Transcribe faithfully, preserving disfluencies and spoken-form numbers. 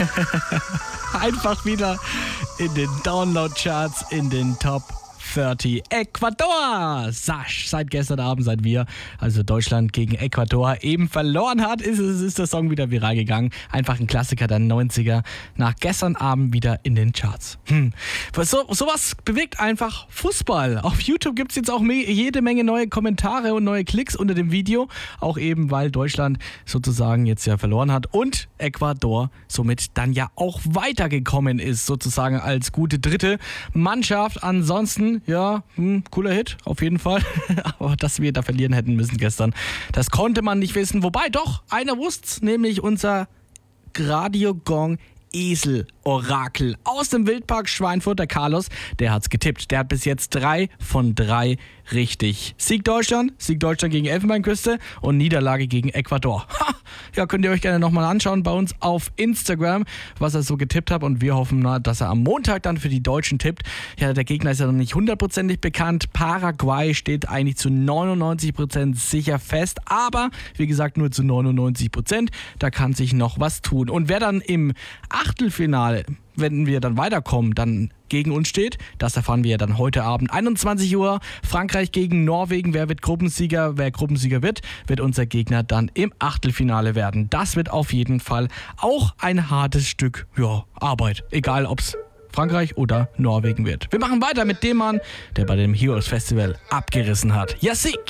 Einfach wieder in den Download-Charts, in den Top dreißig. Ecuador! Sasch, seit gestern Abend, seit wir, also Deutschland gegen Ecuador, eben verloren hat, ist, ist, ist der Song wieder viral gegangen. Einfach ein Klassiker der neunziger. Nach gestern Abend wieder in den Charts. Hm. So, sowas bewegt einfach Fußball. Auf YouTube gibt es jetzt auch me- jede Menge neue Kommentare und neue Klicks unter dem Video. Auch eben, weil Deutschland sozusagen jetzt ja verloren hat und Ecuador somit dann ja auch weitergekommen ist, sozusagen als gute dritte Mannschaft. Ansonsten ja, hm, cooler Hit, auf jeden Fall. Aber dass wir da verlieren hätten müssen gestern, das konnte man nicht wissen. Wobei doch, einer wusste's, nämlich unser Radio-Gong Esel Orakel aus dem Wildpark Schweinfurt, der Carlos, der hat's getippt. Der hat bis jetzt drei von drei richtig. Sieg Deutschland, Sieg Deutschland gegen Elfenbeinküste und Niederlage gegen Ecuador. Ha! Ja, könnt ihr euch gerne nochmal anschauen bei uns auf Instagram, was er so getippt hat, und wir hoffen, dass er am Montag dann für die Deutschen tippt. Ja, der Gegner ist ja noch nicht hundertprozentig bekannt. Paraguay steht eigentlich zu neunundneunzig Prozent sicher fest, aber wie gesagt nur zu neunundneunzig Prozent. Da kann sich noch was tun. Und wer dann im Achtelfinale, wenn wir dann weiterkommen, dann gegen uns steht, das erfahren wir dann heute Abend. einundzwanzig Uhr, Frankreich gegen Norwegen. Wer wird Gruppensieger? Wer Gruppensieger wird, wird unser Gegner dann im Achtelfinale werden. Das wird auf jeden Fall auch ein hartes Stück ja, Arbeit. Egal, ob es Frankreich oder Norwegen wird. Wir machen weiter mit dem Mann, der bei dem Heroes Festival abgerissen hat. Yassik!